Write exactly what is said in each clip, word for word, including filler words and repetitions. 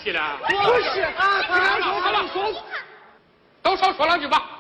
气了？ 不是啊，好了好了，说， 都少说两句吧。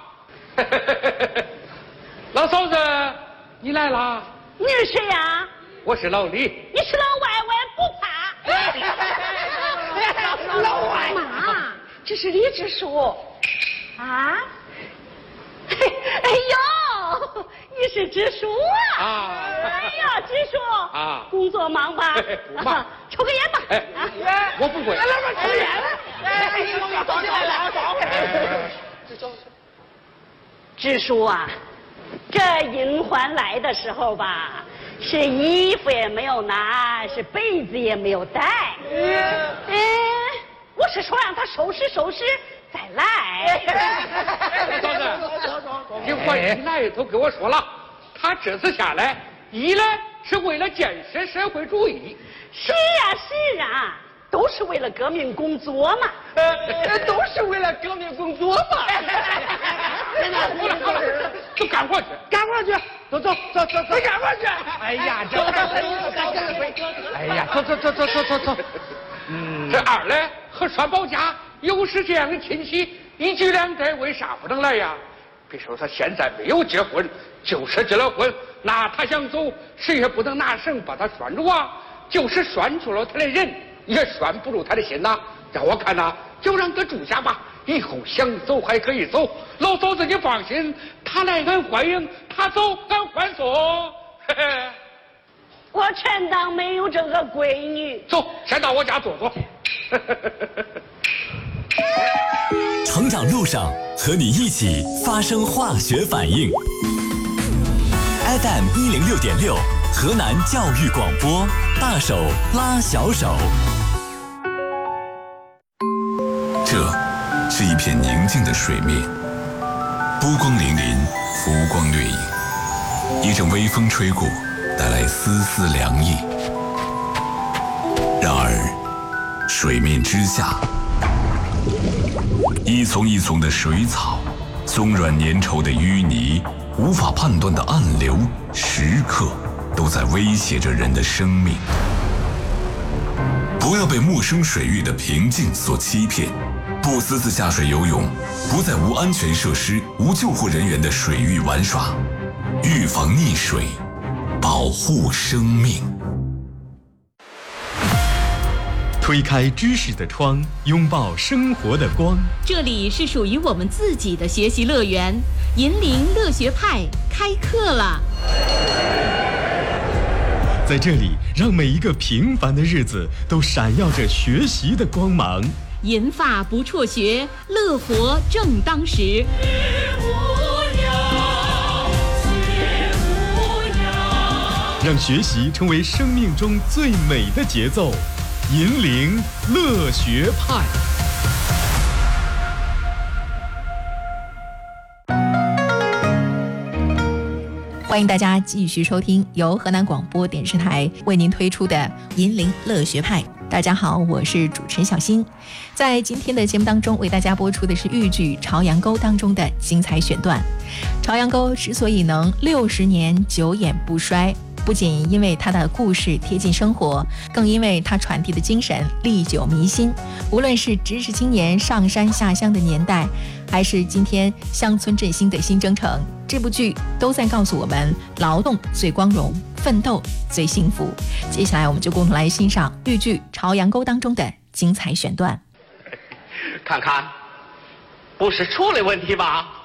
老嫂子，你来啦？ 你是谁呀？ 我是老李。 你是老外，我也不怕。 老外妈，这是李支书。啊？哎呦，你是支书啊！ 啊哎呀，支书啊， 工作忙吧？ 不忙， 抽个烟吧。 哎，我不会。 来来吧，抽烟。哎，我要走起来了，走。 支书啊，这银环来的时候吧，是衣服也没有拿，是被子也没有带。哎，我是说让他收拾收拾再来。 老嫂子，银环一来都跟我说了，他这次下来，一来是为了建设社会主义。 是啊是啊，都是为了革命工作嘛。 呃，都是为了革命工作嘛。 好了好了，都干活去， 干活去，走走走走走，干活去。 哎呀，这哎呀，走走走走走走走。 嗯，这二来和双保家又是这样的亲戚，一举两得，为啥不能来呀？别说他现在没有结婚，就是结了婚，那他想走，谁也不能拿绳把他拴住啊！就是拴住了他的人，也拴不住他的心呐。让我看呐，就让他住下吧，以后想走还可以走。老嫂子你放心，他来俺欢迎，他走俺欢送。嘿嘿， 我全当没有这个闺女。 走，先到我家坐坐。 成长路上和你一起发生化学反应。F M 一零六点六，河南教育广播，大手拉小手。 这是一片宁静的水面，波光粼粼，浮光掠影。一阵微风吹过，带来丝丝凉意。然而，水面之下，一丛一丛的水草，松软粘稠的淤泥，无法判断的暗流，时刻都在威胁着人的生命。不要被陌生水域的平静所欺骗，不私自下水游泳，不在无安全设施、无救护人员的水域玩耍，预防溺水，保护生命。 推开知识的窗，拥抱生活的光。 这里是属于我们自己的学习乐园，银铃乐学派开课了。 在这里，让每一个平凡的日子都闪耀着学习的光芒。 银发不辍学，乐活正当时。让学习成为生命中最美的节奏。银铃乐学派。 欢迎大家继续收听由河南广播电视台为您推出的银铃乐学派。大家好，我是主持人小新。在今天的节目当中，为大家播出的是豫剧《朝阳沟》当中的精彩选段。朝阳沟之所以能六十年久演不衰，不仅因为它的故事贴近生活，更因为它传递的精神历久弥新。无论是知识青年上山下乡的年代，还是今天乡村振兴的新征程，这部剧都在告诉我们，劳动最光荣，奋斗最幸福。接下来我们就共同来欣赏豫剧《朝阳沟》当中的精彩选段。 看看，不是出了问题吧？